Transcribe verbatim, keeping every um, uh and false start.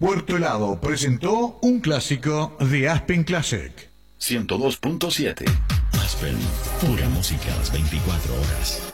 Puerto Helado presentó un clásico de Aspen Classic. ciento dos punto siete. Aspen, pura música a las veinticuatro horas.